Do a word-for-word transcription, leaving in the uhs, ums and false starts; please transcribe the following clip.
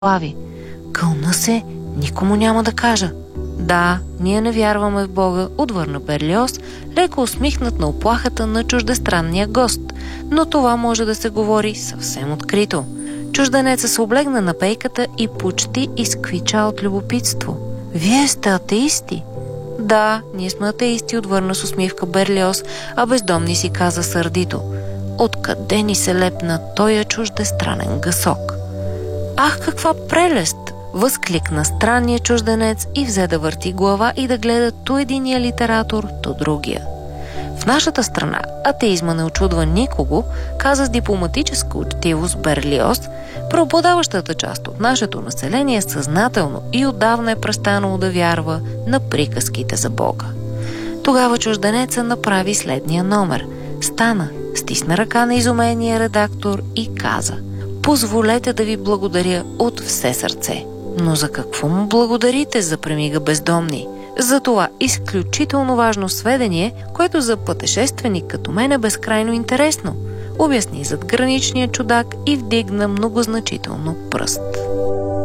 Слави. Кълна се, никому няма да кажа. Да, ние не вярваме в Бога, отвърна Берлиоз, леко усмихнат на оплахата на чуждестранния гост, но това може да се говори съвсем открито. Чужденеца се облегна на пейката и почти изквича от любопитство. Вие сте атеисти? Да, ние сме атеисти, отвърна с усмивка Берлиоз, а бездомни си каза сърдито. Откъде ни се лепна тоя чуждестранен гъсок? Ах, каква прелест! Възкликна странния чужденец и взе да върти глава и да гледа то единия литератор, то другия. В нашата страна атеизма не очудва никого, каза с дипломатическа учтивост Берлиоз, преобладаващата част от нашето население съзнателно и отдавна е престанало да вярва на приказките за Бога. Тогава чужденеца направи следния номер. Стана, стисна ръка на изумения редактор и каза: позволете да ви благодаря от все сърце. Но за какво му благодарите, запремига бездомни? За това изключително важно сведение, което за пътешественик като мен е безкрайно интересно, обясни задграничния чудак и вдигна многозначително пръст.